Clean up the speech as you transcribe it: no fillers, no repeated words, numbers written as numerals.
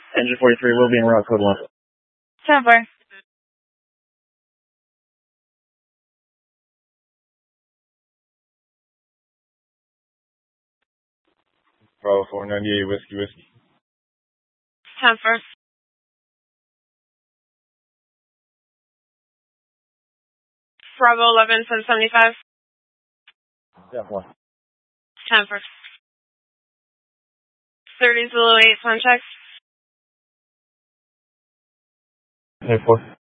Engine 43 will be in route code 1. 10-4. Bravo 498, whiskey. 10-4. Bravo 11, 775. Yeah, 1. 10-4. 30 Zulu 8, sun check. Hey, 4.